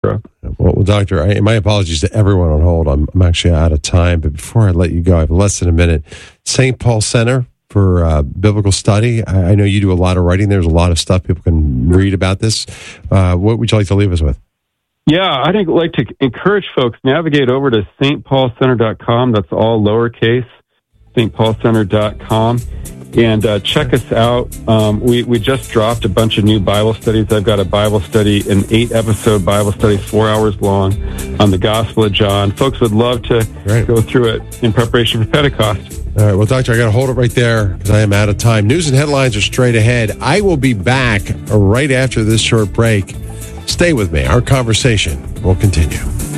Well, Doctor, my apologies to everyone on hold. I'm actually out of time, but before I let you go, I have less than a minute. St. Paul Center for Biblical Study. I know you do a lot of writing. There's a lot of stuff people can read about this. What would you like to leave us with? Yeah, I'd like to encourage folks, navigate over to stpaulcenter.com. That's all lowercase, stpaulcenter.com. And check us out. We just dropped a bunch of new Bible studies. I've got a Bible study, an 8-episode Bible study, 4 hours long, on the Gospel of John. Folks would love to go through it in preparation for Pentecost. All right, well, Doctor, I got to hold it right there because I am out of time. News and headlines are straight ahead. I will be back right after this short break. Stay with me. Our conversation will continue.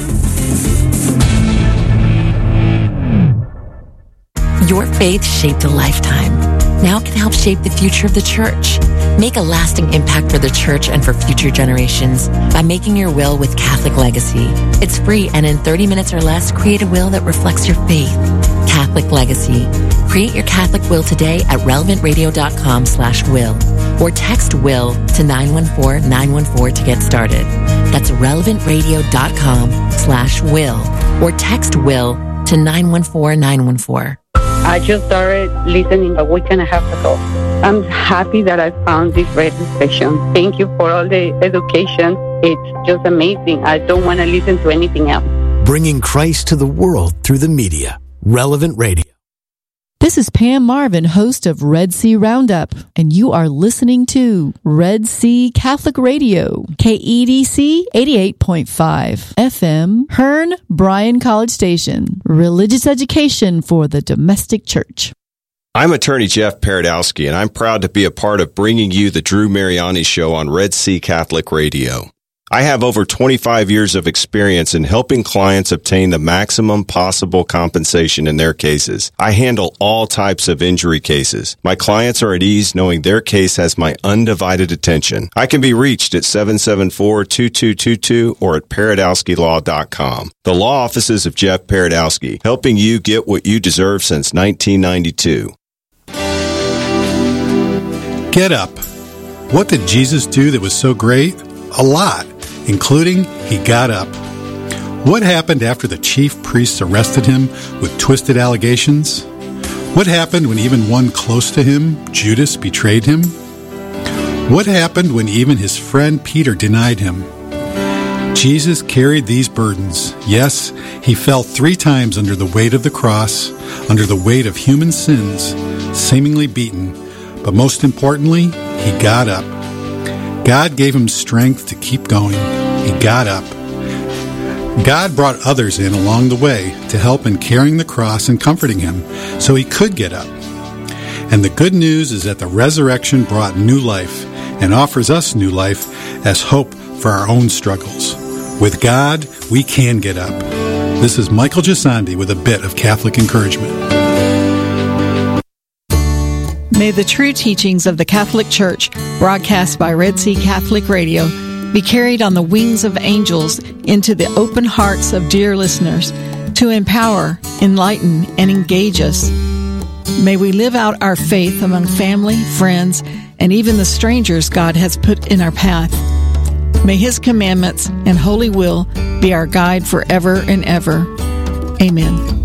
Your faith shaped a lifetime. Now it can help shape the future of the church. Make a lasting impact for the church and for future generations by making your will with Catholic Legacy. It's free, and in 30 minutes or less, create a will that reflects your faith. Catholic Legacy. Create your Catholic will today at relevantradio.com/will or text will to 914-914 to get started. That's relevantradio.com/will or text will to 914-914. I just started listening a week and a half ago. I'm happy that I found this radio station. Thank you for all the education. It's just amazing. I don't want to listen to anything else. Bringing Christ to the world through the media. Relevant Radio. This is Pam Marvin, host of Red Sea Roundup, and you are listening to Red Sea Catholic Radio, KEDC 88.5 FM, Hearn Bryan College Station, religious education for the domestic church. I'm attorney Jeff Paradowski, and I'm proud to be a part of bringing you the Drew Mariani Show on Red Sea Catholic Radio. I have over 25 years of experience in helping clients obtain the maximum possible compensation in their cases. I handle all types of injury cases. My clients are at ease knowing their case has my undivided attention. I can be reached at 774-2222 or at paradowskilaw.com. The law offices of Jeff Paradowski, helping you get what you deserve since 1992. Get up. What did Jesus do that was so great? A lot, including he got up. What happened after the chief priests arrested him with twisted allegations? What happened when even one close to him, Judas, betrayed him? What happened when even his friend Peter denied him? Jesus carried these burdens. Yes, he fell 3 times under the weight of the cross, under the weight of human sins, seemingly beaten. But most importantly, he got up. God gave him strength to keep going. He got up. God brought others in along the way to help in carrying the cross and comforting him so he could get up. And the good news is that the resurrection brought new life and offers us new life as hope for our own struggles. With God, we can get up. This is Michael Gisandi with a bit of Catholic encouragement. May the true teachings of the Catholic Church, broadcast by Red Sea Catholic Radio, be carried on the wings of angels into the open hearts of dear listeners to empower, enlighten, and engage us. May we live out our faith among family, friends, and even the strangers God has put in our path. May His commandments and holy will be our guide forever and ever. Amen.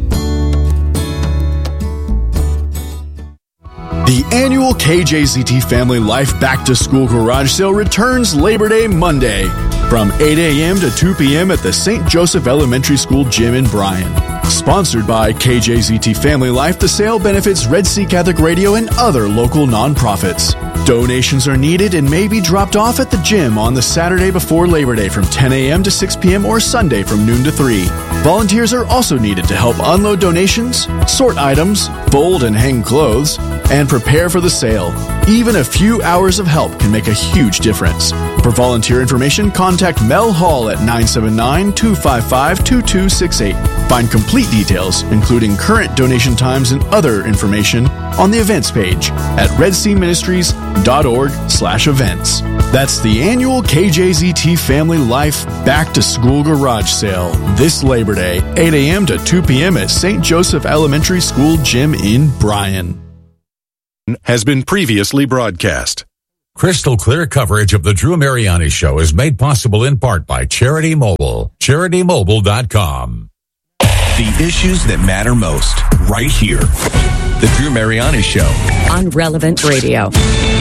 The annual KJZT Family Life Back to School Garage Sale returns Labor Day Monday from 8 a.m. to 2 p.m. at the St. Joseph Elementary School Gym in Bryan. Sponsored by KJZT Family Life, the sale benefits Red Sea Catholic Radio and other local nonprofits. Donations are needed and may be dropped off at the gym on the Saturday before Labor Day from 10 a.m. to 6 p.m. or Sunday from noon to 3. Volunteers are also needed to help unload donations, sort items, fold and hang clothes, and prepare for the sale. Even a few hours of help can make a huge difference. For volunteer information, contact Mel Hall at 979-255-2268. Find complete details, including current donation times and other information, on the events page at redseaministries.org/events. That's the annual KJZT Family Life Back to School Garage Sale this Labor Day, 8 a.m. to 2 p.m. at St. Joseph Elementary School Gym in Bryan. Has been previously broadcast. Crystal clear coverage of the Drew Mariani Show is made possible in part by Charity Mobile. CharityMobile.com. The issues that matter most, right here. The Drew Mariani Show. On Relevant Radio.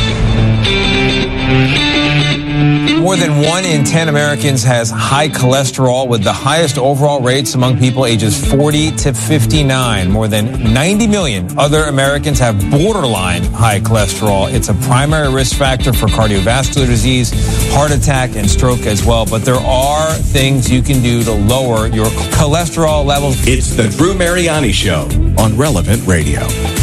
More than 1 in 10 Americans has high cholesterol, with the highest overall rates among people ages 40 to 59. More than 90 million other Americans have borderline high cholesterol. It's a primary risk factor for cardiovascular disease, heart attack, and stroke as well. But there are things you can do to lower your cholesterol levels. It's the Drew Mariani Show on Relevant Radio.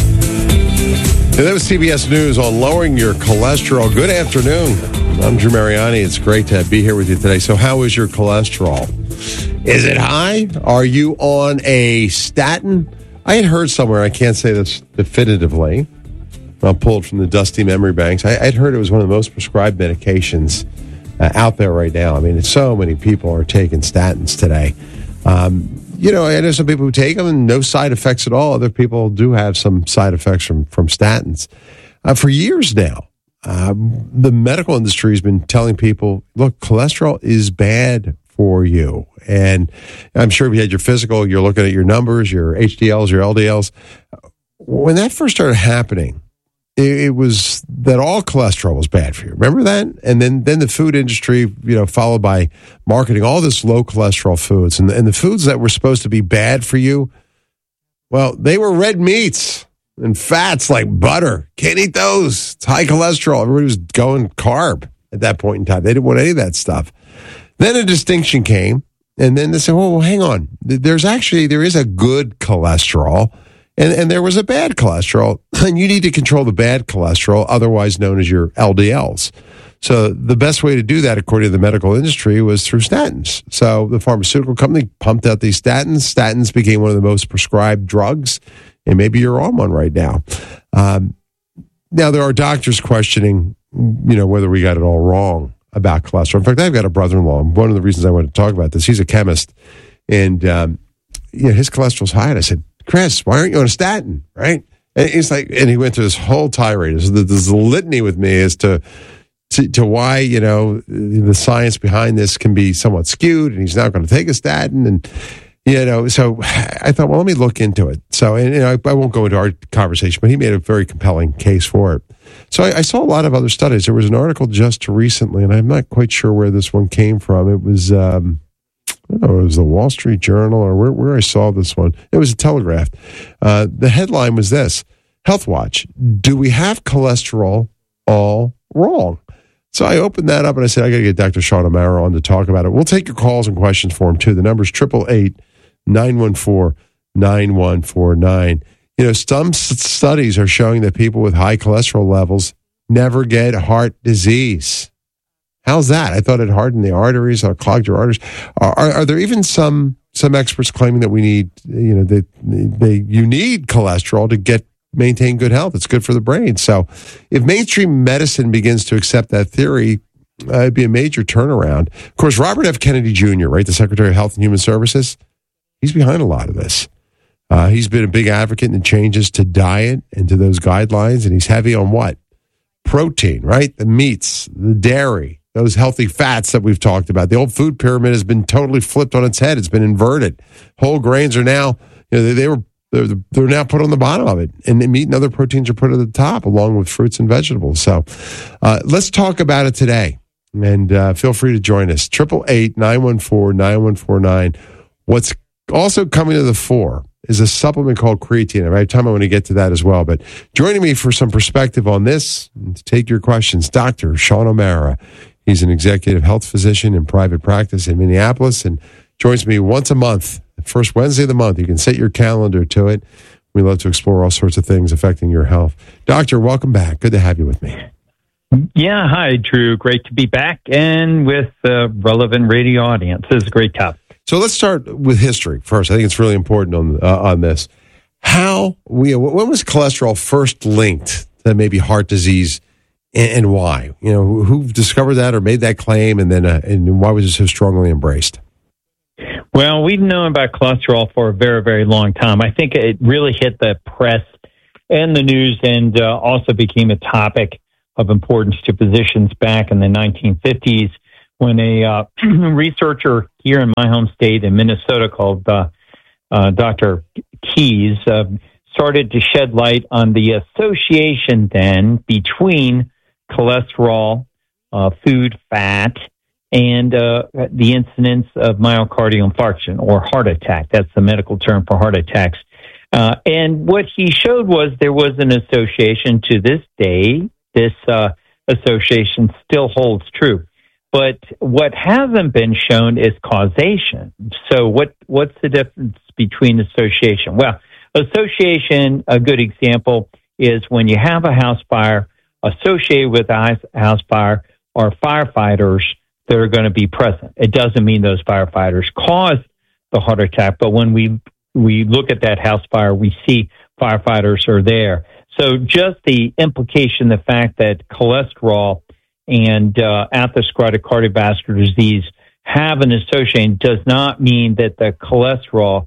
And that was CBS News on lowering your cholesterol. Good afternoon. I'm Drew Mariani. It's great to be here with you today. So how is your cholesterol? Is it high? Are you on a statin? I had heard somewhere, I can't say this definitively, I'm pulled from the dusty memory banks. I'd heard it was one of the most prescribed medications out there right now. I mean, so many people are taking statins today. I know some people who take them and no side effects at all. Other people do have some side effects from statins. For years now, the medical industry has been telling people, look, cholesterol is bad for you. And I'm sure if you had your physical, you're looking at your numbers, your HDLs, your LDLs. When that first started happening, it was that all cholesterol was bad for you. Remember that? And then the food industry, followed by marketing all this low cholesterol foods. And the foods that were supposed to be bad for you, well, they were red meats and fats like butter. Can't eat those. It's high cholesterol. Everybody was going carb at that point in time. They didn't want any of that stuff. Then a distinction came, and then they said, well, hang on. There is a good cholesterol, and there was a bad cholesterol, and you need to control the bad cholesterol, otherwise known as your LDLs. So the best way to do that, according to the medical industry, was through statins. So the pharmaceutical company pumped out these statins. Statins became one of the most prescribed drugs, and maybe you're on one right now. Now, there are doctors questioning, whether we got it all wrong about cholesterol. In fact, I've got a brother-in-law. One of the reasons I wanted to talk about this, he's a chemist, and his cholesterol's high. And I said, Chris, why aren't you on a statin, right? And he's like, and he went through this whole tirade. This litany with me as to why, the science behind this can be somewhat skewed, and he's not going to take a statin. And, so I thought, well, let me look into it. So, and I won't go into our conversation, but he made a very compelling case for it. So I saw a lot of other studies. There was an article just recently, and I'm not quite sure where this one came from. It was, I don't know, it was the Wall Street Journal or where I saw this one. It was a Telegraph. The headline was this: Health Watch, do we have cholesterol all wrong? So I opened that up and I said, I got to get Dr. Sean O'Mara on to talk about it. We'll take your calls and questions for him too. The number's 888-914-9149. Some studies are showing that people with high cholesterol levels never get heart disease. How's that? I thought it hardened the arteries or clogged your arteries. Are there even some experts claiming that we need, you need cholesterol to maintain good health? It's good for the brain. So if mainstream medicine begins to accept that theory, it'd be a major turnaround. Of course, Robert F. Kennedy Jr., right, the Secretary of Health and Human Services, he's behind a lot of this. He's been a big advocate in the changes to diet and to those guidelines, and he's heavy on what? Protein, right? The meats, the dairy, those healthy fats that we've talked about. The old food pyramid has been totally flipped on its head. It's been inverted. Whole grains are now, they're now put on the bottom of it, and meat and other proteins are put at the top, along with fruits and vegetables. So let's talk about it today, and feel free to join us. 888-914-9149. What's also coming to the fore is a supplement called creatine. If I have time, I want to get to that as well. But joining me for some perspective on this, and to take your questions, Dr. Sean O'Mara. He's an executive health physician in private practice in Minneapolis and joins me once a month, the first Wednesday of the month. You can set your calendar to it. We love to explore all sorts of things affecting your health. Doctor, welcome back. Good to have you with me. Yeah, hi, Drew. Great to be back and with the Relevant Radio audience. This is a great topic. So let's start with history first. I think it's really important on this. When was cholesterol first linked to maybe heart disease, and why? Who discovered that or made that claim, and then and why was it so strongly embraced? Well, we've known about cholesterol for a very, very long time. I think it really hit the press and the news, and also became a topic of importance to physicians back in the 1950s when a researcher here in my home state in Minnesota called Dr. Keys started to shed light on the association then between cholesterol, food fat, and the incidence of myocardial infarction or heart attack. That's the medical term for heart attacks. And what he showed was there was an association. To this day. This association still holds true. But what hasn't been shown is causation. So what's the difference between association? Well, association, a good example, is when you have a house fire, associated with a house fire are firefighters that are going to be present. It doesn't mean those firefighters caused the heart attack, but when we look at that house fire, we see firefighters are there. So just the implication, the fact that cholesterol and atherosclerotic cardiovascular disease have an association does not mean that the cholesterol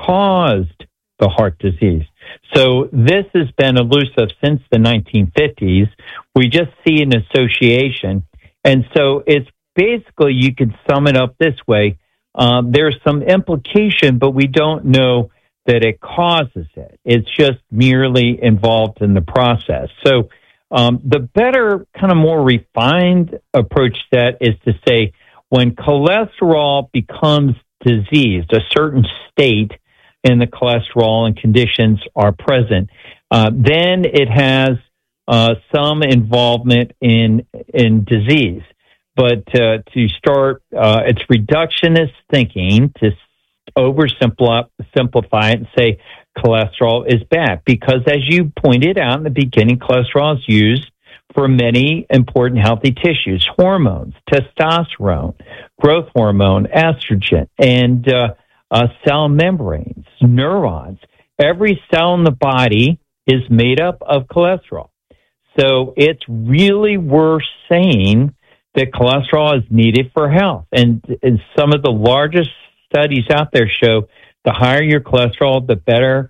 caused the heart disease. So this has been elusive since the 1950s. We just see an association. And so it's basically, you could sum it up this way. There's some implication, but we don't know that it causes it. It's just merely involved in the process. So the better, kind of more refined approach to that is to say when cholesterol becomes diseased, a certain state in the cholesterol and conditions are present, then it has some involvement in disease. But to start, it's reductionist thinking to oversimplify it and say cholesterol is bad. Because as you pointed out in the beginning, cholesterol is used for many important healthy tissues, hormones, testosterone, growth hormone, estrogen, and cell membranes, neurons. Every cell in the body is made up of cholesterol. So it's really worth saying that cholesterol is needed for health. And some of the largest studies out there show the higher your cholesterol, the better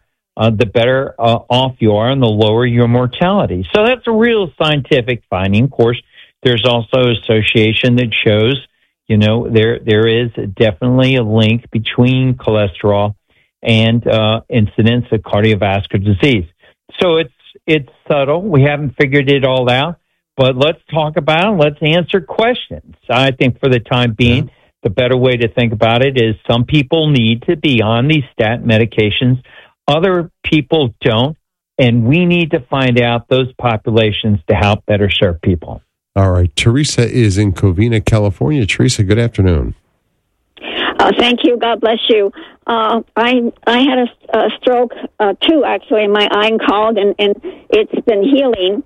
off you are and the lower your mortality. So that's a real scientific finding. Of course, there's also association that shows, there is definitely a link between cholesterol and incidence of cardiovascular disease. So it's subtle. We haven't figured it all out, but let's talk about it. Let's answer questions. I think for the time being, the better way to think about it is some people need to be on these statin medications. Other people don't. And we need to find out those populations to help better serve people. All right. Teresa is in Covina, California. Teresa, good afternoon. Thank you. God bless you. I had a stroke, too, actually. My eye called, and it's been healing.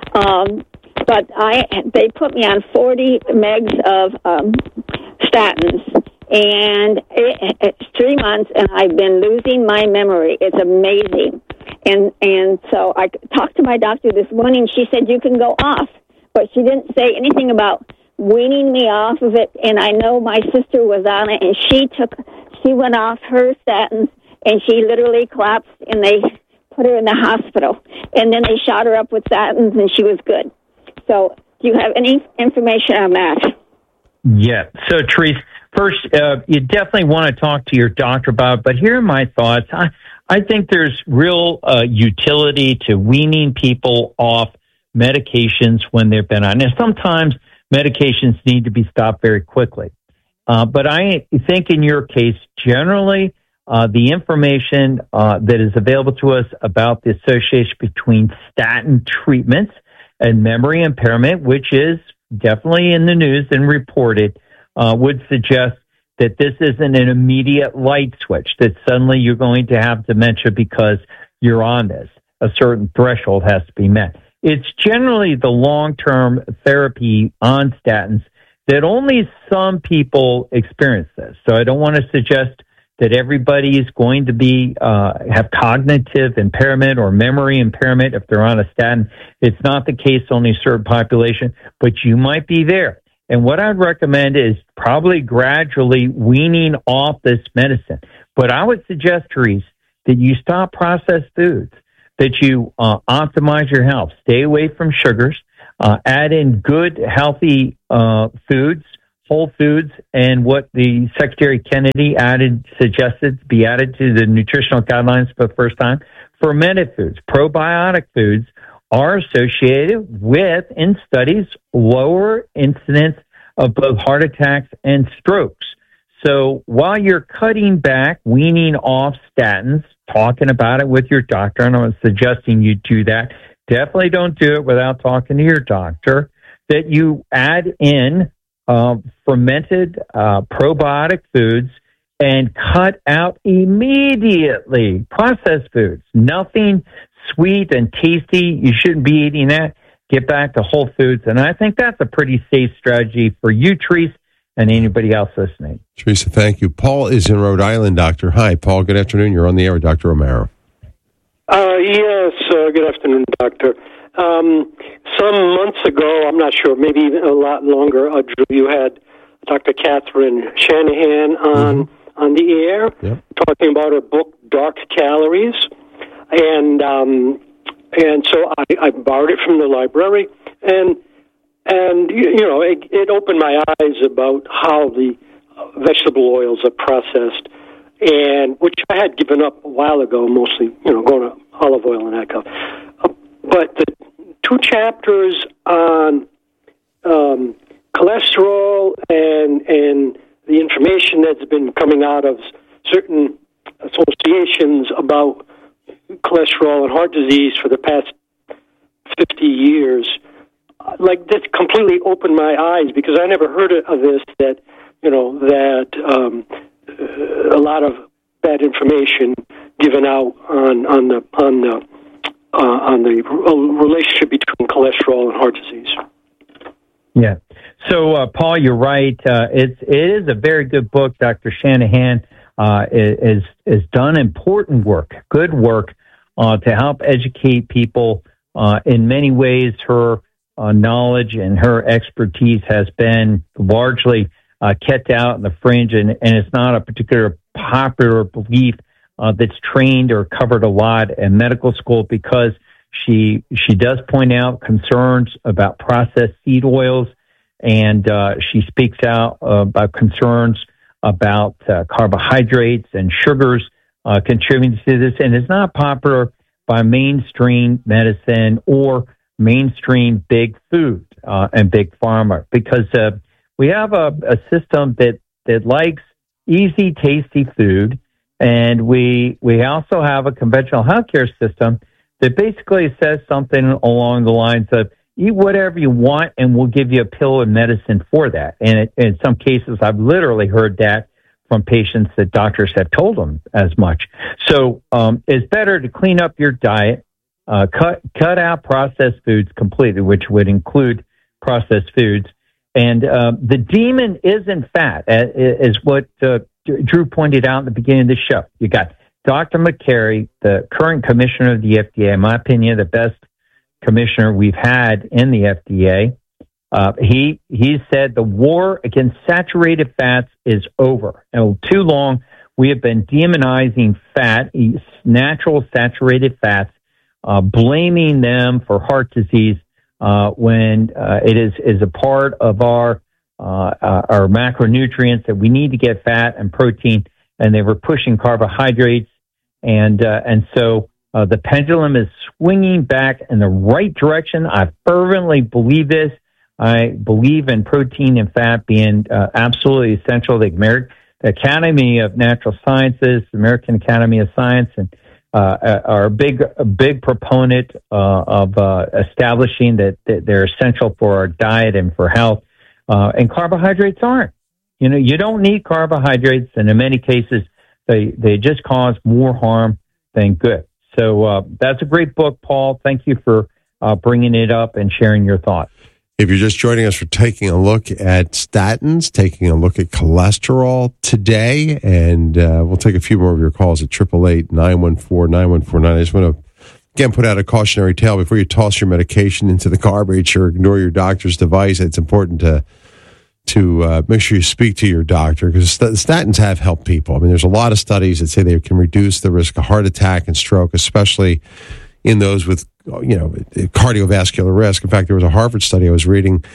But they put me on 40 megs of statins, and it's 3 months, and I've been losing my memory. It's amazing. And so I talked to my doctor this morning. She said, you can go off, but she didn't say anything about weaning me off of it. And I know my sister was on it, and she went off her statins, and she literally collapsed, and they put her in the hospital. And then they shot her up with statins, and she was good. So do you have any information on that? Yeah. So, Teresa, first, you definitely want to talk to your doctor about it, but here are my thoughts. I think there's real utility to weaning people off medications when they've been on. Now, sometimes medications need to be stopped very quickly. But I think in your case, generally, the information that is available to us about the association between statin treatments and memory impairment, which is definitely in the news and reported, would suggest that this isn't an immediate light switch, that suddenly you're going to have dementia because you're on this. A certain threshold has to be met. It's generally the long-term therapy on statins that only some people experience this. So I don't want to suggest that everybody is going to be have cognitive impairment or memory impairment if they're on a statin. It's not the case, only a certain population, but you might be there. And what I'd recommend is probably gradually weaning off this medicine. But I would suggest, Therese, that you stop processed foods, that you optimize your health, stay away from sugars. Add in good, healthy foods, whole foods, and what the Secretary Kennedy suggested be added to the nutritional guidelines for the first time. Fermented foods, probiotic foods are associated with, in studies, lower incidence of both heart attacks and strokes. So while you're cutting back, weaning off statins, talking about it with your doctor, and I'm suggesting you do that. Definitely don't do it without talking to your doctor, that you add in fermented probiotic foods and cut out immediately processed foods. Nothing sweet and tasty. You shouldn't be eating that. Get back to whole foods. And I think that's a pretty safe strategy for you, Teresa, and anybody else listening. Teresa, thank you. Paul is in Rhode Island, Doctor. Hi, Paul. Good afternoon. You're on the air with Dr. Romero. Yes, good afternoon, Doctor. Some months ago, I'm not sure, maybe even a lot longer, Drew, you had Dr. Catherine Shanahan on the air, talking about her book, Dark Calories. And so I borrowed it from the library, and it opened my eyes about how the vegetable oils are processed, and which I had given up a while ago, mostly, going to olive oil and that stuff. But the 2 chapters on cholesterol and the information that's been coming out of certain associations about cholesterol and heart disease for the past 50 years, like this completely opened my eyes, because I never heard of this, that a lot of bad information given out on the relationship between cholesterol and heart disease. Yeah. So, Paul, you're right. It is a very good book. Dr. Shanahan has done important work, good work, to help educate people. In many ways, her knowledge and her expertise has been largely kept out in the fringe, and it's not a particular popular belief that's trained or covered a lot in medical school, because she does point out concerns about processed seed oils, and she speaks out about concerns about carbohydrates and sugars contributing to this, and it's not popular by mainstream medicine or mainstream big food and big pharma, because we have a system that likes easy, tasty food, and we also have a conventional healthcare system that basically says something along the lines of, eat whatever you want and we'll give you a pill and medicine for that. And in some cases, I've literally heard that from patients that doctors have told them as much. So it's better to clean up your diet, cut out processed foods completely, which would include processed foods. And the demon isn't fat, is what Drew pointed out in the beginning of the show. You got Dr. McCary, the current commissioner of the FDA, in my opinion, the best commissioner we've had in the FDA. He said the war against saturated fats is over. And too long, we have been demonizing fat, natural saturated fats, blaming them for heart disease when it is a part of our macronutrients that we need to get fat and protein, and they were pushing carbohydrates, and so the pendulum is swinging back in the right direction. I fervently believe this. I believe in protein and fat being absolutely essential. The Academy of Natural Sciences, the American Academy of Science, and are a big proponent of establishing that they're essential for our diet and for health. And carbohydrates aren't. You don't need carbohydrates, and in many cases, they just cause more harm than good. So that's a great book, Paul. Thank you for bringing it up and sharing your thoughts. If you're just joining us, we're taking a look at statins, taking a look at cholesterol today, and we'll take a few more of your calls at 888-914-9149. I just want to, again, put out a cautionary tale before you toss your medication into the garbage or ignore your doctor's device. It's important to make sure you speak to your doctor, because statins have helped people. I mean, there's a lot of studies that say they can reduce the risk of heart attack and stroke, especially in those with cardiovascular risk. In fact, there was a Harvard study I was reading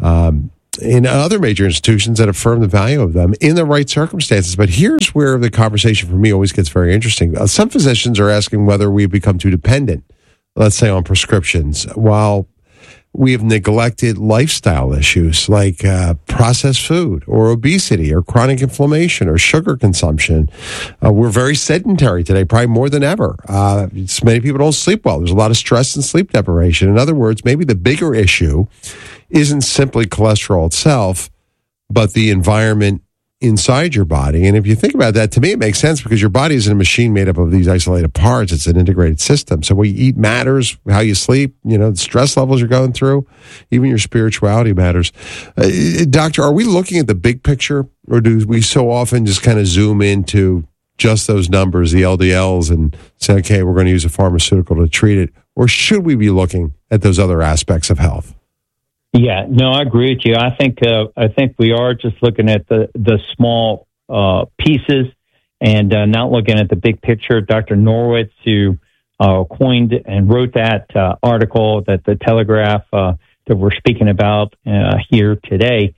in other major institutions that affirm the value of them in the right circumstances. But here's where the conversation for me always gets very interesting. Some physicians are asking whether we've become too dependent, let's say, on prescriptions, while we have neglected lifestyle issues like processed food or obesity or chronic inflammation or sugar consumption. We're very sedentary today, probably more than ever. Many people don't sleep well. There's a lot of stress and sleep deprivation. In other words, maybe the bigger issue isn't simply cholesterol itself, but the environment inside your body. And if you think about that, to me, it makes sense because your body isn't a machine made up of these isolated parts. It's an integrated system. So what you eat matters, how you sleep, the stress levels you're going through, even your spirituality matters. Doctor, are we looking at the big picture, or do we so often just kind of zoom into just those numbers, the LDLs, and say, okay, we're going to use a pharmaceutical to treat it? Or should we be looking at those other aspects of health? Yeah, no, I agree with you. I think we are just looking at the small pieces and not looking at the big picture. Dr. Norwitz, who coined and wrote that article that the Telegraph that we're speaking about here today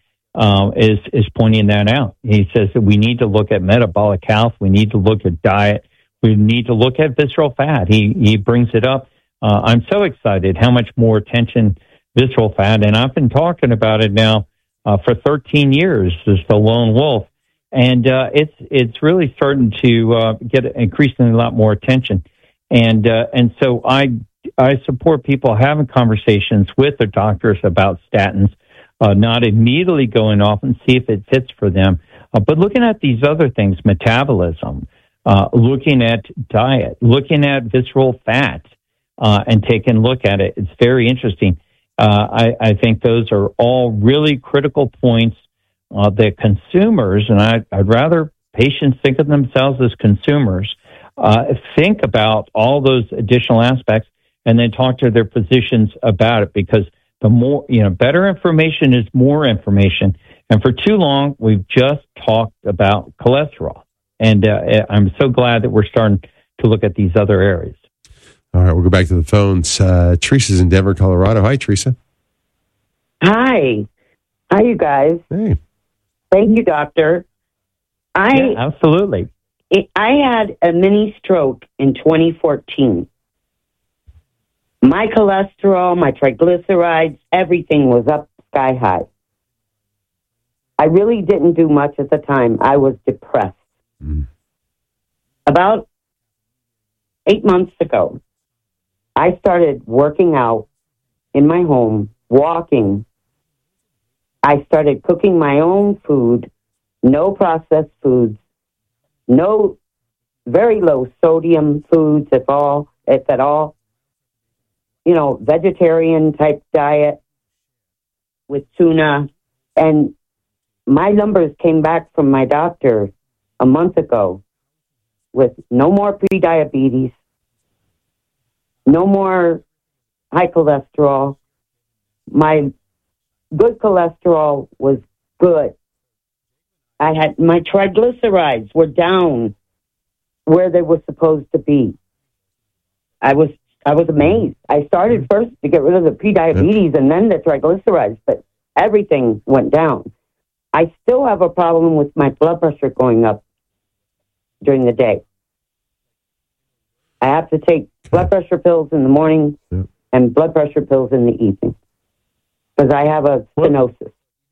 is pointing that out. He says that we need to look at metabolic health. We need to look at diet. We need to look at visceral fat. He brings it up. I'm so excited how much more attention visceral fat, and I've been talking about it now for 13 years as the lone wolf, and it's really starting to get increasingly a lot more attention, and so I support people having conversations with their doctors about statins, not immediately going off and see if it fits for them, but looking at these other things, metabolism, looking at diet, looking at visceral fat, and taking a look at it. It's very interesting. I think those are all really critical points that consumers, and I'd rather patients think of themselves as consumers, think about all those additional aspects and then talk to their physicians about it, because the more, better information is more information. And for too long, we've just talked about cholesterol. And I'm so glad that we're starting to look at these other areas. All right, we'll go back to the phones. Teresa's in Denver, Colorado. Hi, Teresa. Hi. Hi, you guys. Hey. Thank you, doctor. Yeah, absolutely. I had a mini stroke in 2014. My cholesterol, my triglycerides, everything was up sky high. I really didn't do much at the time. I was depressed. About 8 months ago, I started working out in my home, walking. I started cooking my own food, no processed foods, no very low sodium foods, if at all. Vegetarian type diet with tuna. And my numbers came back from my doctor a month ago with no more prediabetes, no more high cholesterol. My good cholesterol was good. My triglycerides were down where they were supposed to be. I was amazed. I started first to get rid of the prediabetes and then the triglycerides, but everything went down. I still have a problem with my blood pressure going up during the day. I have to take blood pressure pills in the morning and blood pressure pills in the evening because I have a stenosis.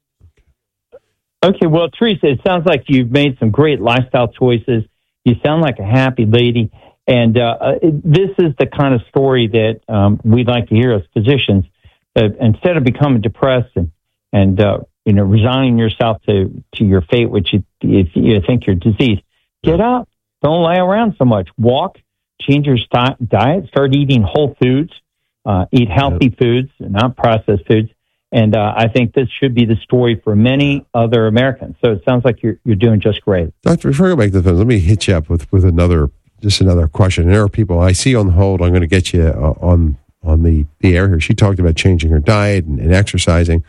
Okay, well, Teresa, it sounds like you've made some great lifestyle choices. You sound like a happy lady. And this is the kind of story that we'd like to hear as physicians. Instead of becoming depressed and resigning yourself to your fate, which if you think you're diseased, get up. Don't lay around so much. Walk. Change your diet. Start eating whole foods. Eat healthy foods, not processed foods. And I think this should be the story for many other Americans. So it sounds like you're doing just great. Doctor, before I go back to the phone, let me hit you up with another question. And there are people I see on hold. I'm going to get you on the air here. She talked about changing her diet and exercising.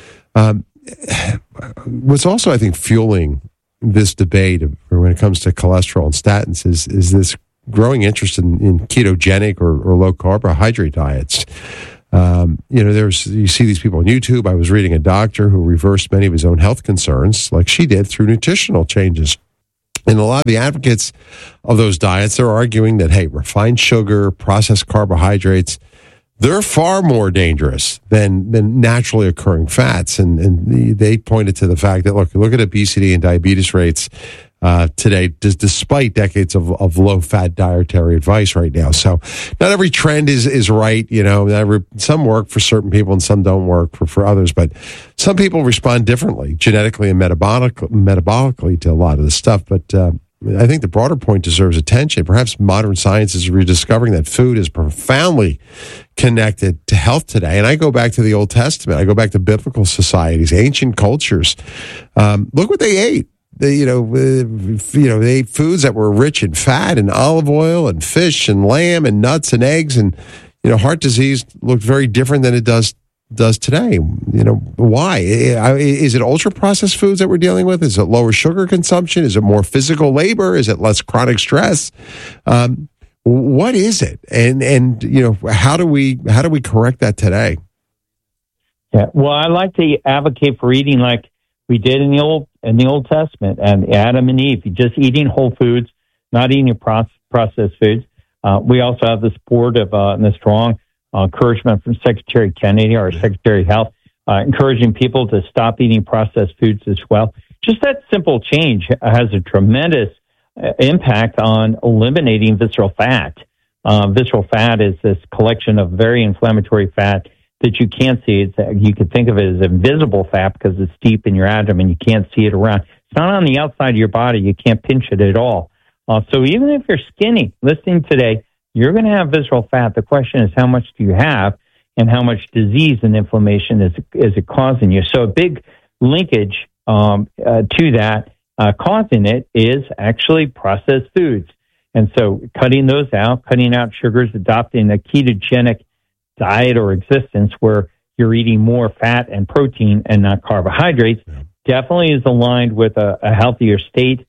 What's also, I think, fueling this debate when it comes to cholesterol and statins is this growing interest in ketogenic or low carbohydrate diets. You see these people on YouTube. I was reading a doctor who reversed many of his own health concerns, like she did, through nutritional changes. And a lot of the advocates of those diets are arguing that, hey, refined sugar, processed carbohydrates, they're far more dangerous than naturally occurring fats. And they pointed to the fact that, look at obesity and diabetes rates today, despite decades of low-fat dietary advice right now. So not every trend is right. Some work for certain people and some don't work for others. But some people respond differently, genetically and metabolically to a lot of this stuff. But I think the broader point deserves attention. Perhaps modern science is rediscovering that food is profoundly connected to health today. And I go back to the Old Testament. I go back to biblical societies, ancient cultures. Look what they ate. They ate foods that were rich in fat and olive oil and fish and lamb and nuts and eggs. And, heart disease looked very different than it does today. Why? Is it ultra processed foods that we're dealing with? Is it lower sugar consumption? Is it more physical labor? Is it less chronic stress? What is it? And how do we correct that today? Yeah. Well, I like to advocate for eating like we did in the Old Testament and Adam and Eve, just eating whole foods, not eating processed foods. We also have the support of and the strong encouragement from Secretary Kennedy, our Secretary of Health, encouraging people to stop eating processed foods as well. Just that simple change has a tremendous impact on eliminating visceral fat. Visceral fat is this collection of very inflammatory fat that you can't see. You could think of it as invisible fat because it's deep in your abdomen. You can't see it around. It's not on the outside of your body. You can't pinch it at all. So even if you're skinny, listening today, you're going to have visceral fat. The question is, how much do you have and how much disease and inflammation is it causing you? So a big linkage to that causing it is actually processed foods. And so cutting those out, cutting out sugars, adopting a ketogenic diet or existence where you're eating more fat and protein and not carbohydrates definitely is aligned with a healthier state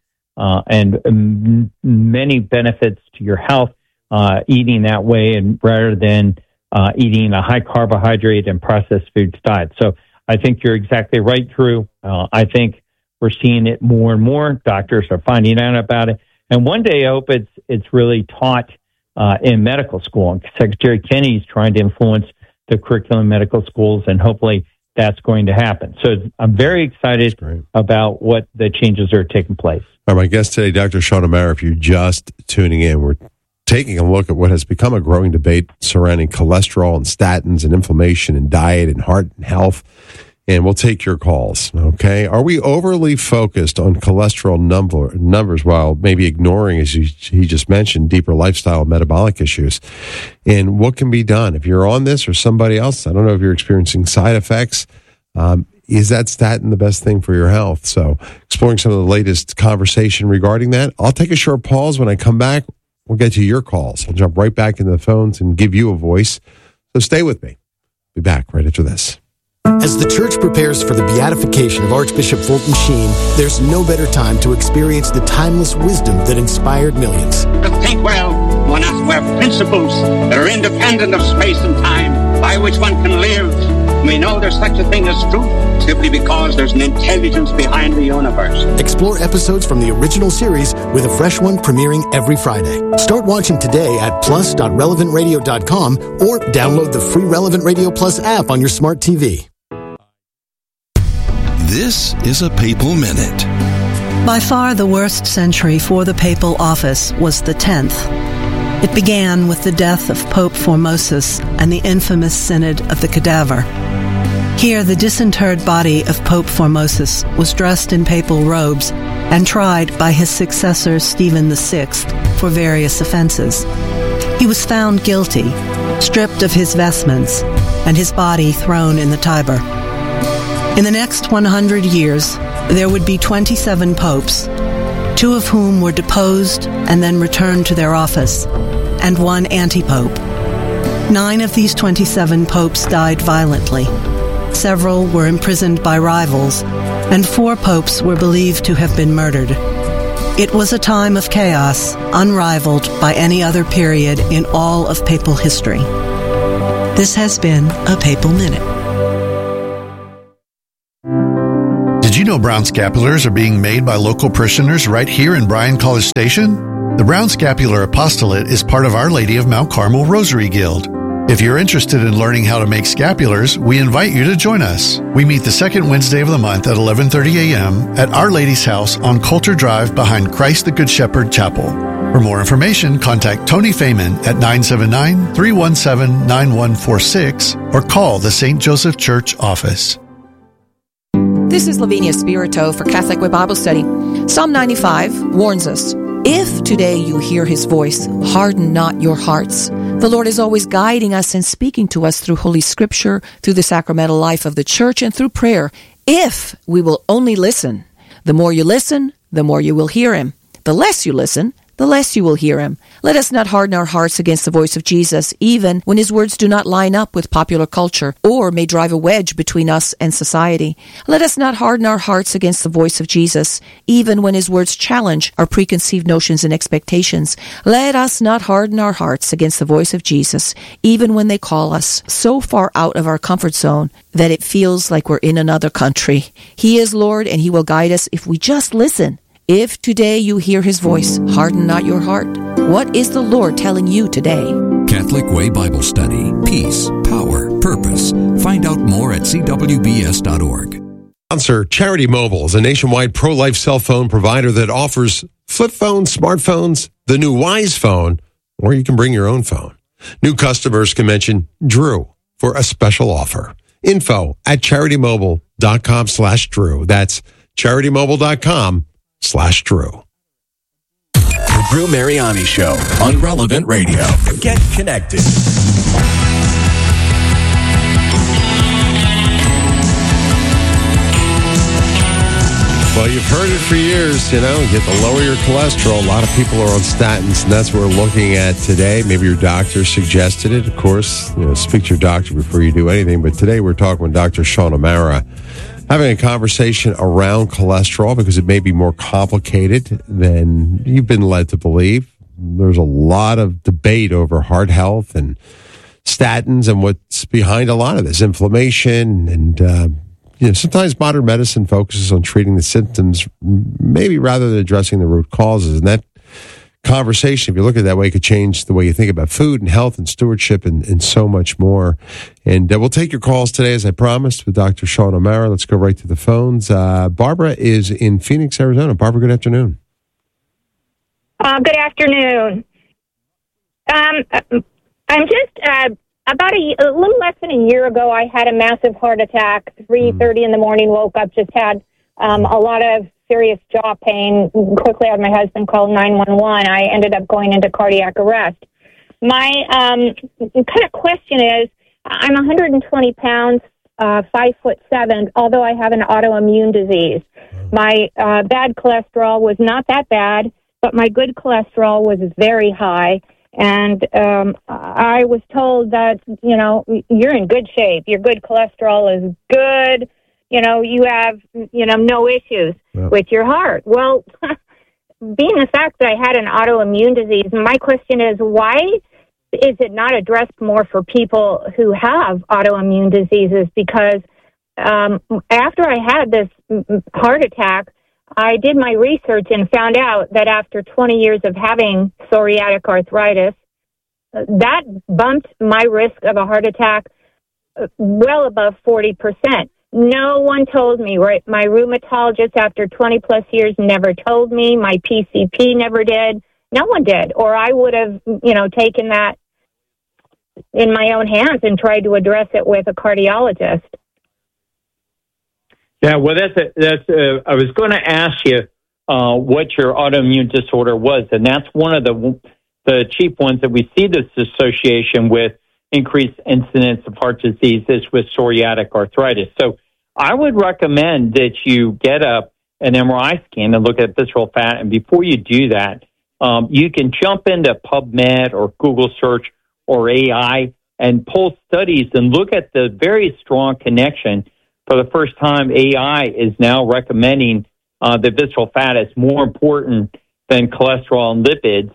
and many benefits to your health eating that way and rather than eating a high carbohydrate and processed foods diet. So I think you're exactly right, Drew. I think we're seeing it more and more. Doctors are finding out about it. And one day I hope it's really taught in medical school. And Secretary Kennedy is trying to influence the curriculum in medical schools, and hopefully that's going to happen. So I'm very excited about what the changes are taking place. All right, my guest today, Dr. Sean O'Mara, if you're just tuning in, we're taking a look at what has become a growing debate surrounding cholesterol and statins and inflammation and diet and heart and health. And we'll take your calls, okay? Are we overly focused on cholesterol numbers while maybe ignoring, as he just mentioned, deeper lifestyle and metabolic issues? And what can be done? If you're on this or somebody else, I don't know if you're experiencing side effects, is that statin the best thing for your health? So exploring some of the latest conversation regarding that. I'll take a short pause. When I come back, we'll get to your calls. I'll jump right back into the phones and give you a voice. So stay with me. Be back right after this. As the church prepares for the beatification of Archbishop Fulton Sheen, there's no better time to experience the timeless wisdom that inspired millions. To think well, one has to have principles that are independent of space and time, by which one can live. We know there's such a thing as truth simply because there's an intelligence behind the universe. Explore episodes from the original series with a fresh one premiering every Friday. Start watching today at plus.relevantradio.com or download the free Relevant Radio Plus app on your smart TV. This is a Papal Minute. By far the worst century for the papal office was the 10th. It began with the death of Pope Formosus and the infamous Synod of the Cadaver. Here, the disinterred body of Pope Formosus was dressed in papal robes and tried by his successor Stephen VI for various offenses. He was found guilty, stripped of his vestments, and his body thrown in the Tiber. In the next 100 years, there would be 27 popes, 2 of whom were deposed and then returned to their office, and 1 anti-pope. 9 of these 27 popes died violently. Several were imprisoned by rivals, and 4 popes were believed to have been murdered. It was a time of chaos, unrivaled by any other period in all of papal history. This has been a Papal Minute. Did you know Brown Scapulars are being made by local parishioners right here in Bryan College Station? The Brown Scapular Apostolate is part of Our Lady of Mount Carmel Rosary Guild. If you're interested in learning how to make scapulars, we invite you to join us. We meet the second Wednesday of the month at 11:30 a.m. at Our Lady's house on Coulter Drive behind Christ the Good Shepherd Chapel. For more information, contact Tony Feynman at 979-317-9146 or call the St. Joseph Church office. This is Lavinia Spirito for Catholic Way Bible Study. Psalm 95 warns us, if today you hear his voice, harden not your hearts. The Lord is always guiding us and speaking to us through Holy Scripture, through the sacramental life of the Church, and through prayer. If we will only listen. The more you listen, the more you will hear him. The less you listen, the less you will hear him. Let us not harden our hearts against the voice of Jesus, even when his words do not line up with popular culture or may drive a wedge between us and society. Let us not harden our hearts against the voice of Jesus, even when his words challenge our preconceived notions and expectations. Let us not harden our hearts against the voice of Jesus, even when they call us so far out of our comfort zone that it feels like we're in another country. He is Lord, and he will guide us if we just listen. If today you hear his voice, harden not your heart. What is the Lord telling you today? Catholic Way Bible Study. Peace, power, purpose. Find out more at cwbs.org. Sponsor Charity Mobile is a nationwide pro-life cell phone provider that offers flip phones, smartphones, the new Wise phone, or you can bring your own phone. New customers can mention Drew for a special offer. Info at CharityMobile.com/Drew. That's CharityMobile.com/Drew. The Drew Mariani Show on Relevant Radio. Get connected. Well, you've heard it for years, you know, get to lower your cholesterol. A lot of people are on statins, and that's what we're looking at today. Maybe your doctor suggested it. Of course, speak to your doctor before you do anything. But today we're talking with Dr. Sean O'Mara, having a conversation around cholesterol because it may be more complicated than you've been led to believe. There's a lot of debate over heart health and statins and what's behind a lot of this inflammation. And, sometimes modern medicine focuses on treating the symptoms, maybe rather than addressing the root causes. And that conversation, if you look at it that way, could change the way you think about food and health and stewardship and so much more. And we'll take your calls today, as I promised, with Dr. Sean O'Mara. Let's go right to the phones. Barbara is in Phoenix, Arizona. Barbara, good afternoon. Good afternoon. I'm just about a little less than a year ago, I had a massive heart attack. 3:30 in the morning, woke up, just had a lot of serious jaw pain. Quickly had my husband call 911. I ended up going into cardiac arrest. My kind of question is, I'm 120 pounds, 5'7", although I have an autoimmune disease. My bad cholesterol was not that bad, but my good cholesterol was very high. And I was told that, you're in good shape. Your good cholesterol is good. You have, no issues with your heart. Well, being the fact that I had an autoimmune disease, my question is, why is it not addressed more for people who have autoimmune diseases? Because after I had this heart attack, I did my research and found out that after 20 years of having psoriatic arthritis, that bumped my risk of a heart attack well above 40%. No one told me, right? My rheumatologist after 20 plus years never told me. My PCP never did. No one did. Or I would have, taken that in my own hands and tried to address it with a cardiologist. Yeah, well, I was going to ask you what your autoimmune disorder was, and that's one of the chief ones that we see this association with increased incidence of heart disease is with psoriatic arthritis. So I would recommend that you get an MRI scan and look at visceral fat, and before you do that, you can jump into PubMed or Google search or AI and pull studies and look at the very strong connection. For the first time, AI is now recommending that visceral fat is more important than cholesterol and lipids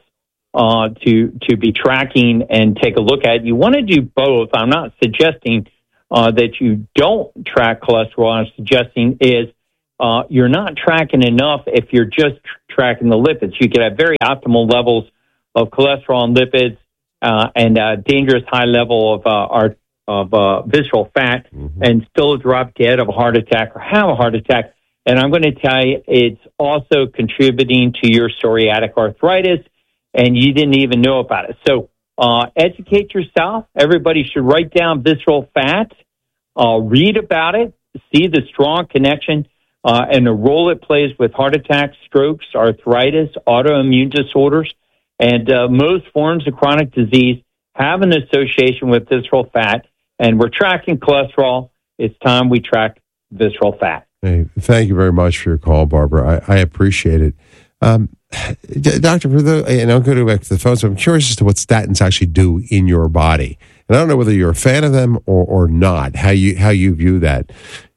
to be tracking and take a look at. You want to do both. I'm not suggesting that you don't track cholesterol. I'm suggesting is you're not tracking enough if you're just tracking the lipids. You can have very optimal levels of cholesterol and lipids and a dangerous high level of visceral fat and still drop dead of a heart attack or have a heart attack. And I'm going to tell you, it's also contributing to your psoriatic arthritis, and you didn't even know about it. So educate yourself. Everybody should write down visceral fat, read about it, see the strong connection and the role it plays with heart attacks, strokes, arthritis, autoimmune disorders, and most forms of chronic disease have an association with visceral fat. And we're tracking cholesterol. It's time we track visceral fat. Hey, thank you very much for your call, Barbara. I appreciate it. Doctor, and I'll go back to the phone, so I'm curious as to what statins actually do in your body. And I don't know whether you're a fan of them or not, how you view that.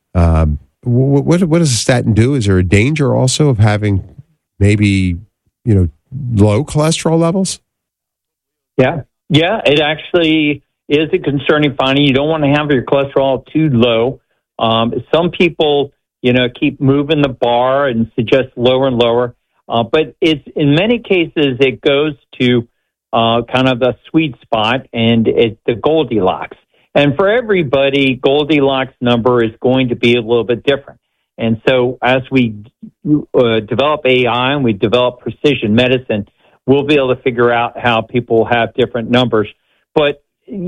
What does a statin do? Is there a danger also of having maybe, low cholesterol levels? Yeah, it actually is a concerning finding. You don't want to have your cholesterol too low. Some people, keep moving the bar and suggest lower and lower. But it's in many cases it goes to kind of the sweet spot, and it's the Goldilocks. And for everybody, Goldilocks number is going to be a little bit different. And so as we develop AI and we develop precision medicine, we'll be able to figure out how people have different numbers. But,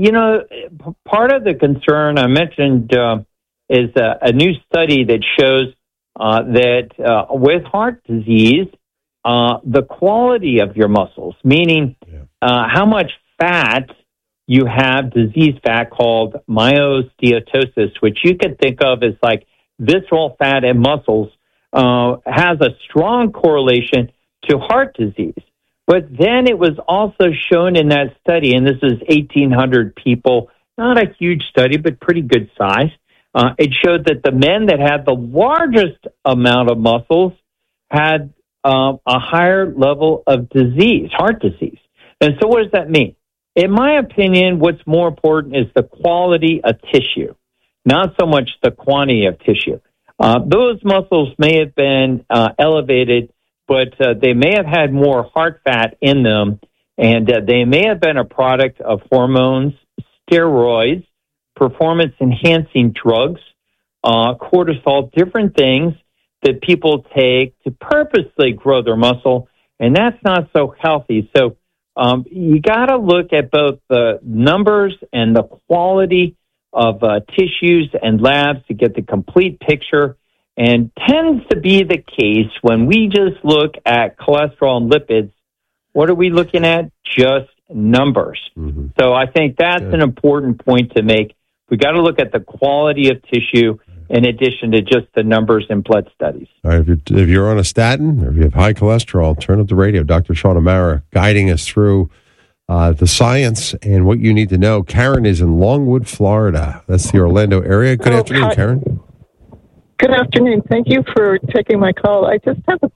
part of the concern I mentioned is a new study that shows that with heart disease, the quality of your muscles, meaning how much fat you have, disease fat called myosteatosis, which you could think of as like visceral fat and muscles, has a strong correlation to heart disease. But then it was also shown in that study, and this is 1,800 people, not a huge study, but pretty good size. It showed that the men that had the largest amount of muscles had a higher level of disease, heart disease. And so what does that mean? In my opinion, what's more important is the quality of tissue, not so much the quantity of tissue. Those muscles may have been elevated, but they may have had more heart fat in them, and they may have been a product of hormones, steroids, performance-enhancing drugs, cortisol, different things that people take to purposely grow their muscle, and that's not so healthy. So you got to look at both the numbers and the quality of tissues and labs to get the complete picture. And tends to be the case when we just look at cholesterol and lipids, what are we looking at? Just numbers. Mm-hmm. So I think that's an important point to make. We got to look at the quality of tissue in addition to just the numbers in blood studies. All right, if you're on a statin or if you have high cholesterol, turn up the radio. Dr. Sean O'Mara guiding us through the science and what you need to know. Karen is in Longwood, Florida. That's the Orlando area. Good afternoon, hi. Karen. Good afternoon. Thank you for taking my call. I just have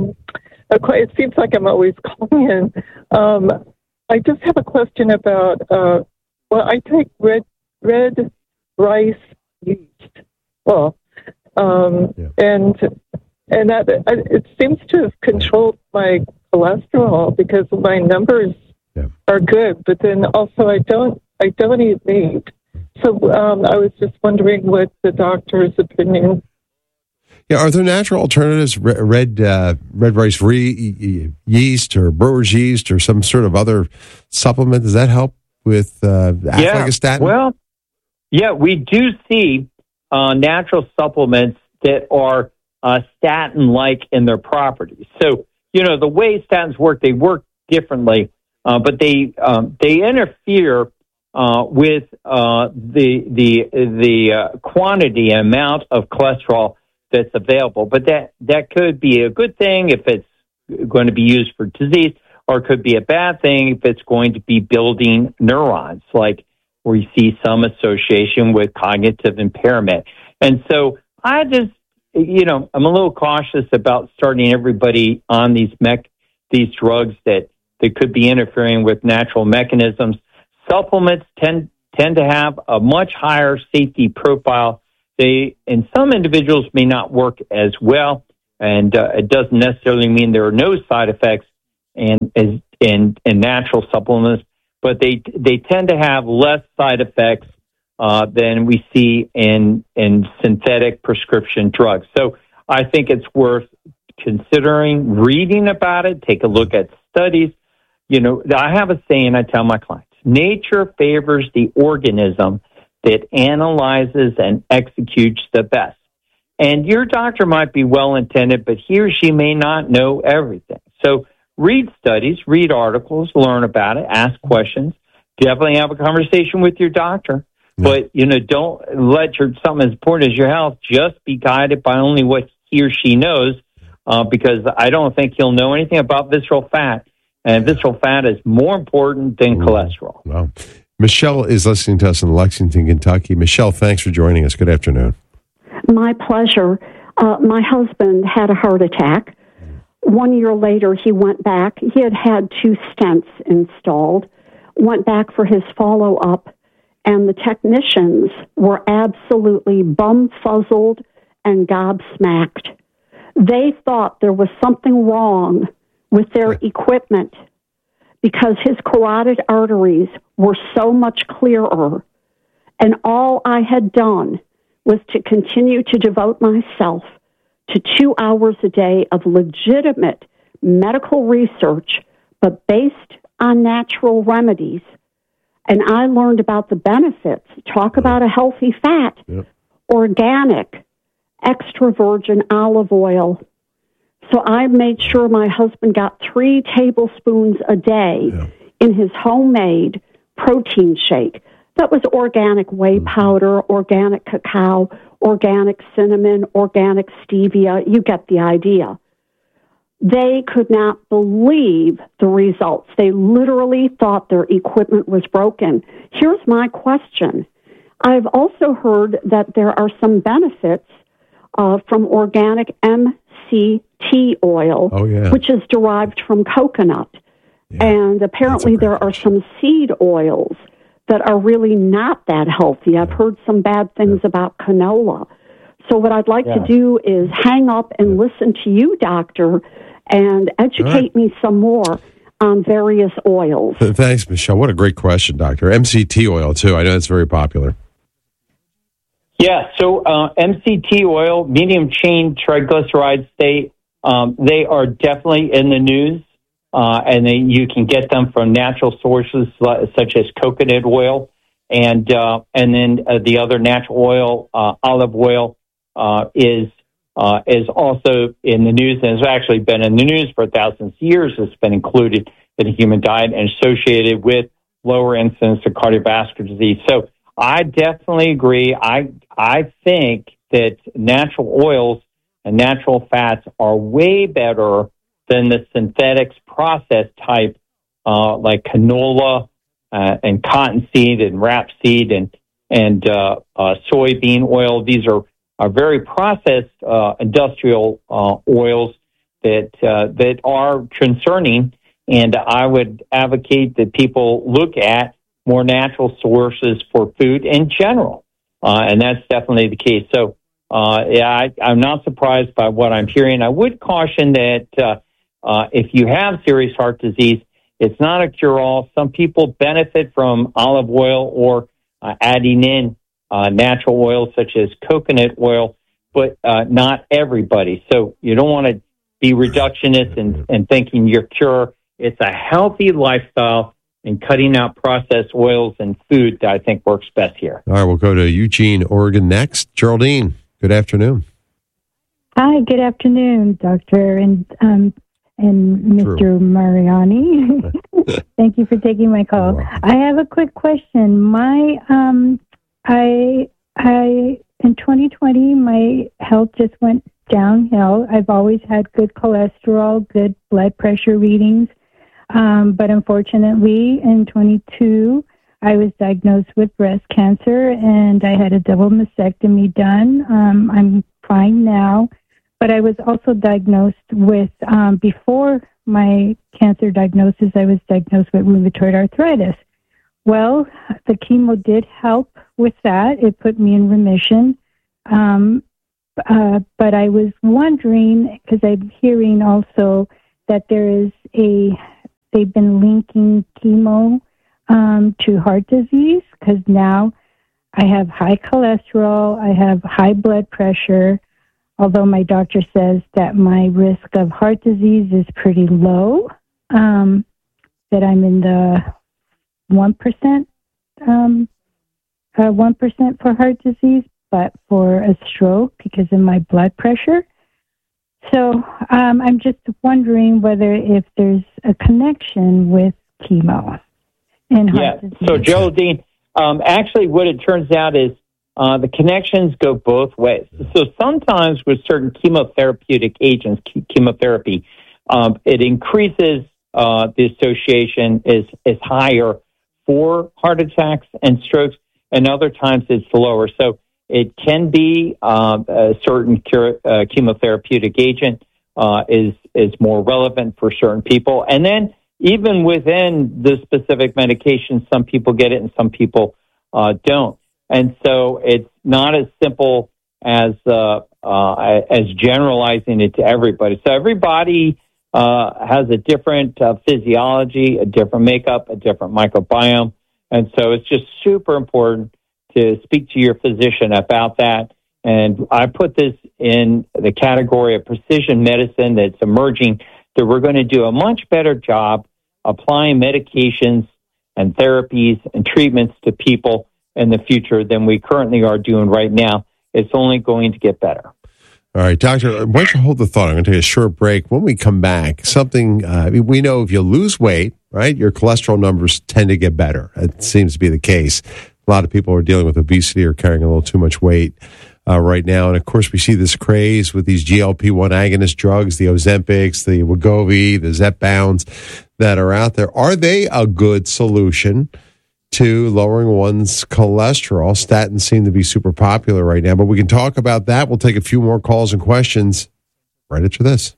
it seems like I'm always calling in. I just have a question about, I take red rice yeast. Well, and that it seems to have controlled my cholesterol because my numbers are good, but then also I don't eat meat. So I was just wondering what the doctor's opinion. Yeah, are there natural alternatives, red rice yeast or brewer's yeast or some sort of other supplement? Does that help with acting like a statin? Well, we do see natural supplements that are statin-like in their properties. So, the way statins work, they work differently, but they interfere with the quantity and amount of cholesterol that's available. But that could be a good thing if it's going to be used for disease, or it could be a bad thing if it's going to be building neurons, like we see some association with cognitive impairment. And so I just, I'm a little cautious about starting everybody on these these drugs that could be interfering with natural mechanisms. Supplements tend to have a much higher safety profile. They, in some individuals, may not work as well, and it doesn't necessarily mean there are no side effects in natural supplements, but they tend to have less side effects than we see in synthetic prescription drugs. So I think it's worth considering reading about it. Take a look at studies. You know, I have a saying I tell my clients: nature favors the organism that analyzes and executes the best. And your doctor might be well-intended, but he or she may not know everything. So read studies, read articles, learn about it, ask questions. Definitely have a conversation with your doctor. But, you know, don't let something as important as your health just be guided by only what he or she knows, because I don't think he'll know anything about visceral fat. And visceral fat is more important than cholesterol. Wow. Michelle is listening to us in Lexington, Kentucky. Michelle, thanks for joining us. Good afternoon. My pleasure. My husband had a heart attack. 1 year later, he went back. He had 2 stents installed, went back for his follow-up, and the technicians were absolutely bum-fuzzled and gobsmacked. They thought there was something wrong with their equipment because his carotid arteries were so much clearer, and all I had done was to continue to devote myself to 2 hours a day of legitimate medical research, but based on natural remedies. And I learned about the benefits. Talk about a healthy fat, organic, extra virgin olive oil. So I made sure my husband got 3 tablespoons a day in his homemade protein shake. That was organic whey powder, organic cacao, organic cinnamon, organic stevia. You get the idea. They could not believe the results. They literally thought their equipment was broken. Here's my question. I've also heard that there are some benefits from organic MCT oil, which is derived from coconut. And apparently there are some seed oils that are really not that healthy. I've heard some bad things about canola. So what I'd like to do is hang up and listen to you, doctor, and educate me some more on various oils. Thanks, Michelle. What a great question, doctor. MCT oil, too. I know it's very popular. Yeah, so MCT oil, medium-chain triglyceride state, they are definitely in the news, and you can get them from natural sources such as coconut oil, and then the other natural oil, olive oil, is also in the news, and has actually been in the news for thousands of years. It's been included in the human diet and associated with lower incidence of cardiovascular disease. So I definitely agree. I think that natural oils and natural fats are way better than the synthetics processed type, like canola and cottonseed and rapeseed and soybean oil. These are very processed industrial oils that are concerning, and I would advocate that people look at more natural sources for food in general, and that's definitely the case. So, I'm not surprised by what I'm hearing. I would caution that if you have serious heart disease, it's not a cure-all. Some people benefit from olive oil or adding in natural oils such as coconut oil, but not everybody. So you don't want to be reductionist and thinking you're cure. It's a healthy lifestyle, and cutting out processed oils and food that I think works best here. All right, we'll go to Eugene, Oregon next. Geraldine, good afternoon. Hi, good afternoon, Doctor and Mr. Mariani. Thank you for taking my call. I have a quick question. In 2020, my health just went downhill. I've always had good cholesterol, good blood pressure readings. But unfortunately, in 22, I was diagnosed with breast cancer, and I had a double mastectomy done. I'm fine now, But I was also diagnosed with, before my cancer diagnosis, I was diagnosed with rheumatoid arthritis. Well, the chemo did help with that. It put me in remission. But I was wondering, because I'm hearing also that they've been linking chemo to heart disease, because now I have high cholesterol, I have high blood pressure, although my doctor says that my risk of heart disease is pretty low, that I'm in the 1%, 1% for heart disease, but for a stroke because of my blood pressure. So I'm just wondering whether if there's a connection with chemo and heart disease. So Geraldine, actually what it turns out is the connections go both ways. So sometimes with certain chemotherapeutic agents, chemotherapy, it increases the association is higher for heart attacks and strokes, and other times it's lower. So it can be a certain chemotherapeutic agent is more relevant for certain people. And then even within the specific medication, some people get it and some people don't. And so it's not as simple as generalizing it to everybody. So everybody has a different physiology, a different makeup, a different microbiome. And so it's just super important to speak to your physician about that. And I put this in the category of precision medicine that's emerging, that we're going to do a much better job applying medications and therapies and treatments to people in the future than we currently are doing right now. It's only going to get better. All right, Doctor, why don't you hold the thought? I'm going to take a short break. When we come back, we know if you lose weight, right, your cholesterol numbers tend to get better. It seems to be the case. A lot of people are dealing with obesity or carrying a little too much weight right now. And, of course, we see this craze with these GLP-1 agonist drugs, the Ozempics, the Wegovy, the Zepbounds that are out there. Are they a good solution to lowering one's cholesterol? Statins seem to be super popular right now, but we can talk about that. We'll take a few more calls and questions right after this.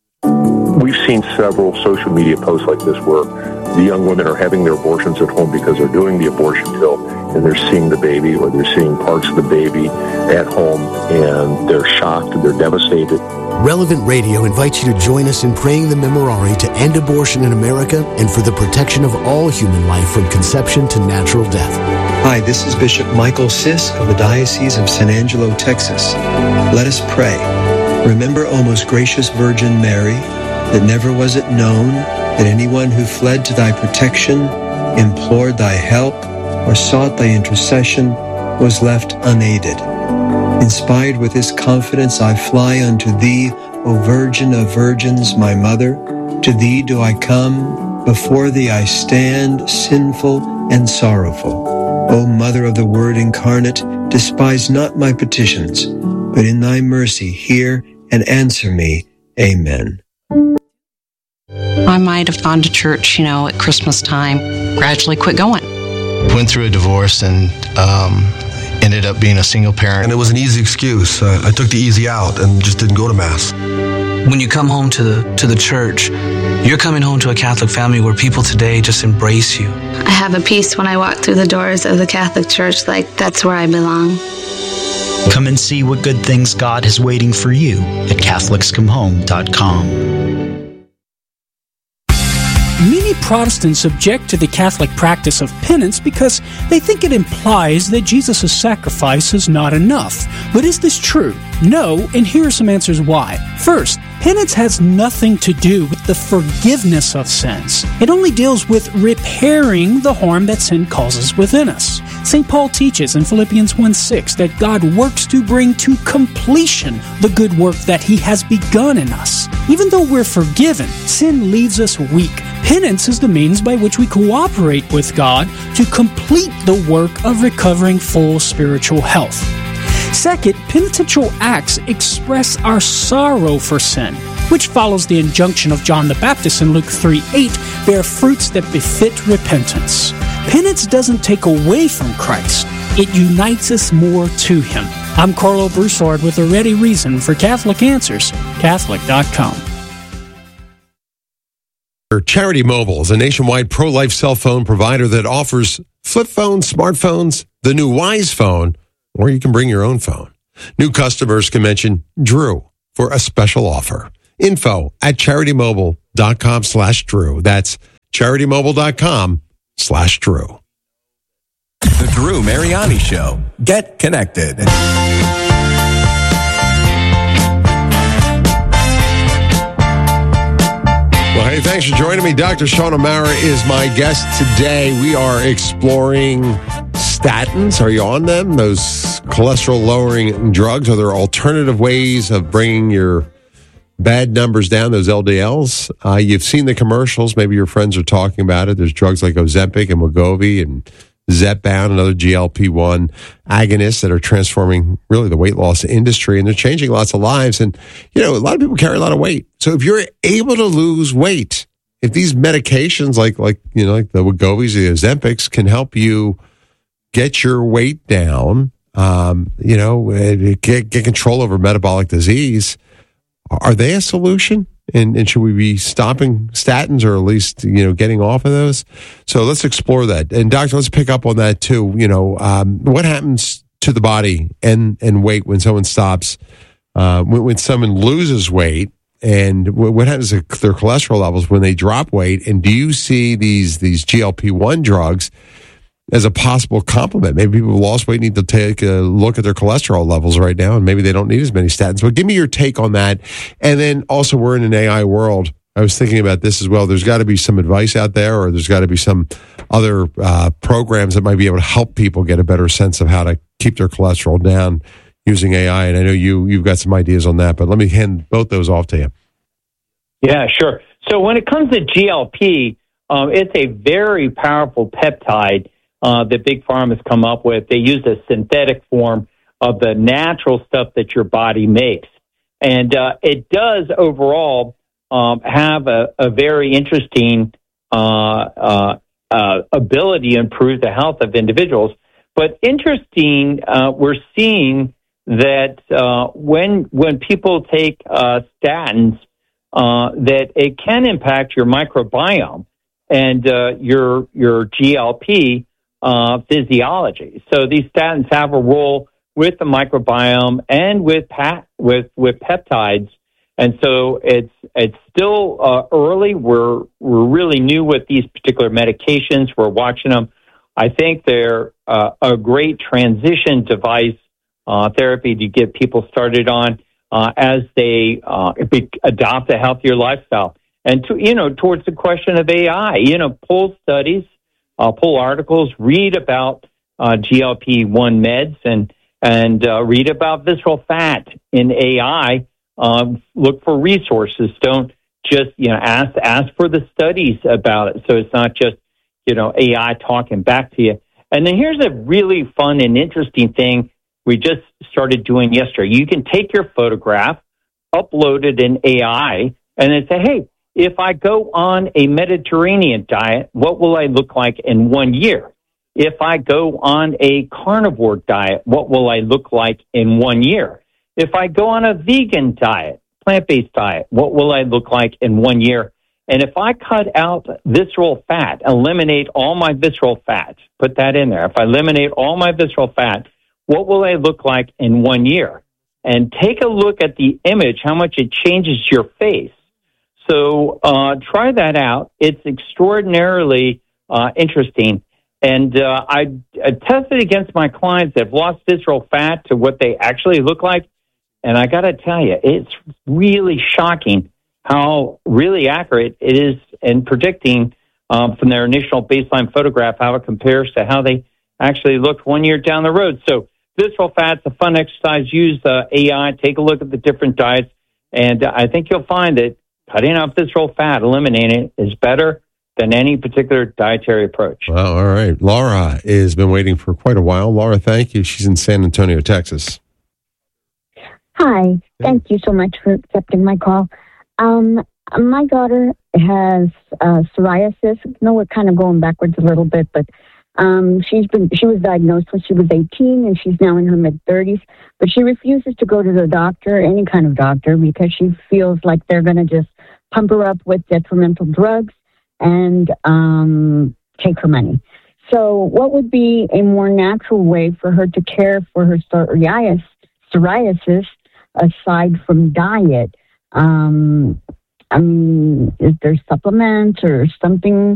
We've seen several social media posts like this where the young women are having their abortions at home because they're doing the abortion pill and they're seeing the baby or they're seeing parts of the baby at home and they're shocked and they're devastated. Relevant Radio invites you to join us in praying the Memorare to end abortion in America and for the protection of all human life from conception to natural death. Hi, this is Bishop Michael Sisk of the Diocese of San Angelo, Texas. Let us pray. Remember, O most gracious Virgin Mary, that never was it known that anyone who fled to thy protection, implored thy help, or sought thy intercession was left unaided. Inspired with this confidence, I fly unto thee, O Virgin of Virgins, my Mother. To thee do I come, before thee I stand, sinful and sorrowful. O Mother of the Word incarnate, despise not my petitions, but in thy mercy hear and answer me. Amen. I might have gone to church, at Christmas time, gradually quit going. Went through a divorce and ended up being a single parent. And it was an easy excuse. I took the easy out and just didn't go to Mass. When you come home to the church, you're coming home to a Catholic family where people today just embrace you. I have a peace when I walk through the doors of the Catholic Church, like that's where I belong. Come and see what good things God has waiting for you at CatholicsComeHome.com. Many Protestants object to the Catholic practice of penance because they think it implies that Jesus' sacrifice is not enough. But is this true? No, and here are some answers why. First, penance has nothing to do with the forgiveness of sins. It only deals with repairing the harm that sin causes within us. St. Paul teaches in Philippians 1:6 that God works to bring to completion the good work that He has begun in us. Even though we're forgiven, sin leaves us weak. Penance is the means by which we cooperate with God to complete the work of recovering full spiritual health. Second, penitential acts express our sorrow for sin, which follows the injunction of John the Baptist in Luke 3:8, bear fruits that befit repentance. Penance doesn't take away from Christ. It unites us more to Him. I'm Carlo Broussard with a ready reason for Catholic Answers, Catholic.com. Charity Mobile is a nationwide pro-life cell phone provider that offers flip phones, smartphones, the new Wise phone, or you can bring your own phone. New customers can mention Drew for a special offer. Info at CharityMobile.com/Drew. That's CharityMobile.com/Drew. The Drew Mariani Show. Get connected. Well, hey, thanks for joining me. Dr. Sean O'Mara is my guest today. We are exploring statins. Are you on them? Those cholesterol-lowering drugs? Are there alternative ways of bringing your bad numbers down, those LDLs? You've seen the commercials. Maybe your friends are talking about it. There's drugs like Ozempic and Wegovy and Zepbound and other GLP-1 agonists that are transforming really the weight loss industry, and they're changing lots of lives. And, you know, a lot of people carry a lot of weight. So if you're able to lose weight, if these medications like the Wegovys, the Ozempics can help you get your weight down, get control over metabolic disease, are they a solution? And should we be stopping statins or at least, getting off of those? So let's explore that. And doctor, let's pick up on that too. What happens to the body and weight when someone stops, when someone loses weight, and what happens to their cholesterol levels when they drop weight? And do you see these GLP-1 drugs as a possible complement? Maybe people who lost weight need to take a look at their cholesterol levels right now, and maybe they don't need as many statins. But give me your take on that. And then also, we're in an AI world. I was thinking about this as well. There's got to be some advice out there, or there's got to be some other programs that might be able to help people get a better sense of how to keep their cholesterol down using AI. And I know you've got some ideas on that, but let me hand both those off to you. Yeah, sure. So when it comes to GLP, it's a very powerful peptide that Big Pharma has come up with. They use a synthetic form of the natural stuff that your body makes. And it does overall have a very interesting ability to improve the health of individuals. But interesting, we're seeing that when people take statins, that it can impact your microbiome and your GLP physiology. So these statins have a role with the microbiome and with peptides, and so it's still early. We're really new with these particular medications. We're watching them. I think they're a great transition device therapy to get people started on as they adopt a healthier lifestyle. And towards the question of AI, pull studies. Pull articles, read about GLP-1 meds, and read about visceral fat in AI. Look for resources. Don't just ask for the studies about it. So it's not just AI talking back to you. And then here's a really fun and interesting thing we just started doing yesterday. You can take your photograph, upload it in AI, and then say, hey, if I go on a Mediterranean diet, what will I look like in 1 year? If I go on a carnivore diet, what will I look like in 1 year? If I go on a vegan diet, plant-based diet, what will I look like in 1 year? And if I cut out visceral fat, eliminate all my visceral fat, put that in there. If I eliminate all my visceral fat, what will I look like in 1 year? And take a look at the image, how much it changes your face. So try that out. It's extraordinarily interesting. And I tested against my clients that have lost visceral fat to what they actually look like. And I got to tell you, it's really shocking how really accurate it is in predicting from their initial baseline photograph how it compares to how they actually looked 1 year down the road. So visceral fat's a fun exercise. Use AI. Take a look at the different diets. And I think you'll find that cutting out visceral fat, eliminating it, is better than any particular dietary approach. Well, all right. Laura has been waiting for quite a while. Laura, thank you. She's in San Antonio, Texas. Hi. Thank you so much for accepting my call. My daughter has psoriasis. I know we're kind of going backwards a little bit, but She was diagnosed when she was 18, and she's now in her mid-30s. But she refuses to go to the doctor, any kind of doctor, because she feels like they're going to just pump her up with detrimental drugs and take her money. So what would be a more natural way for her to care for her psoriasis aside from diet? I mean, is there supplements or something